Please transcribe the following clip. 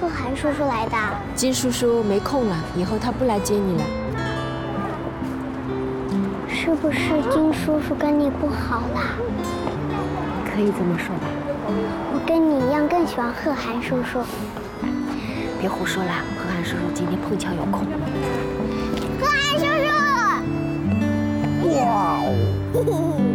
贺涵叔叔来的。 金叔叔没空了，以后他不来接你了。 是不是金叔叔跟你不好啦？ 可以这么说吧。 我跟你一样更喜欢贺涵叔叔。 别胡说啦，贺涵叔叔今天碰巧有空。 贺涵叔叔！ 哇哦！